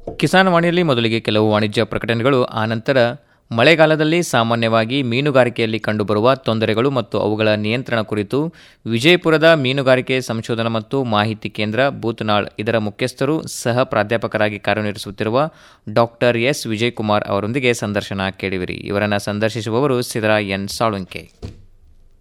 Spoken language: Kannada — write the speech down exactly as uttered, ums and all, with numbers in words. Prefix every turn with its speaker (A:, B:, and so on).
A: ಕಿಸಾನ್ ವಾಣಿಯಲ್ಲಿ ಮೊದಲಿಗೆ ಕೆಲವು ವಾಣಿಜ್ಯ ಪ್ರಕಟಣೆಗಳು, ಆನಂತರ ಮಳೆಗಾಲದಲ್ಲಿ ಸಾಮಾನ್ಯವಾಗಿ ಮೀನುಗಾರಿಕೆಯಲ್ಲಿ ಕಂಡುಬರುವ ತೊಂದರೆಗಳು ಮತ್ತು ಅವುಗಳ ನಿಯಂತ್ರಣ ಕುರಿತು ವಿಜಯಪುರದ ಮೀನುಗಾರಿಕೆ ಸಂಶೋಧನಾ ಮತ್ತು ಮಾಹಿತಿ ಕೇಂದ್ರ ಬೂತ್ನಾಳ್ ಇದರ ಮುಖ್ಯಸ್ಥರು ಸಹ ಪ್ರಾಧ್ಯಾಪಕರಾಗಿ ಕಾರ್ಯನಿರ್ವಹಿಸುತ್ತಿರುವ ಡಾಕ್ಟರ್ ಎಸ್ ವಿಜಯಕುಮಾರ್ ಅವರೊಂದಿಗೆ ಸಂದರ್ಶನ ಕೇಳಿವಿರಿ. ಇವರನ್ನು ಸಂದರ್ಶಿಸುವವರು ಸಿದ್ದರಾಯ ಎನ್ ಸಾಳುಂಕೆ.